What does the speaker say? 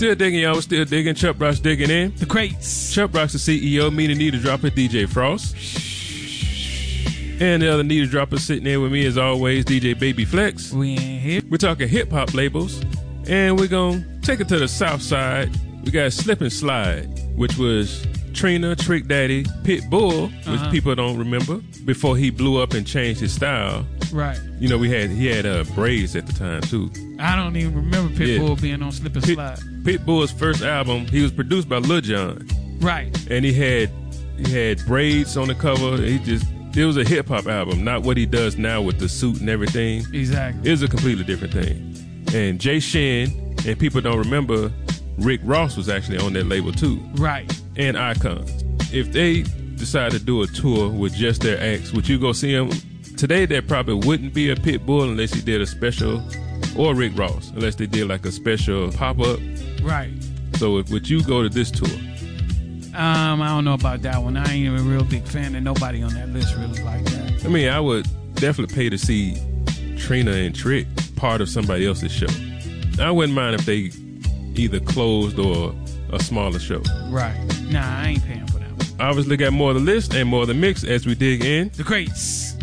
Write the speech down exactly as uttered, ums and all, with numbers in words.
Still digging, y'all. We're still digging. Chuck Brock's digging in. The crates. Chuck Brock's the C E O. Me and Needle Dropper, D J Frost. And the other Needle Dropper sitting there with me as always, D J Baby Flex. We ain't here. We're talking hip hop labels, and we're gonna take it to the south side. We got Slip and Slide, which was Trina, Trick Daddy, Pitbull, which Uh-huh. people don't remember, before he blew up and changed his style. Right. You know, we had he had uh, braids at the time too. I don't even remember Pitbull Yeah. being on Slip and Pit, Slide. Pitbull's first album, he was produced by Lil Jon, Right. and he had he had braids on the cover. He just it was a hip hop album, not what he does now with the suit and everything. Exactly. It was a completely different thing. And Jay Shin, and people don't remember, Rick Ross was actually on that label too. Right. And Icons. If they decide to do a tour with just their acts, would you go see them? Today, there probably wouldn't be a Pitbull unless he did a special, or Rick Ross, unless they did like a special pop-up. Right. So if, would you go to this tour? Um, I don't know about that one. I ain't a real big fan of nobody on that list really like that. I mean, I would definitely pay to see Trina and Trick part of somebody else's show. I wouldn't mind if they either closed or a smaller show. Right. Nah, I ain't paying for that one. Obviously got more of the list and more of the mix as we dig in. The crates.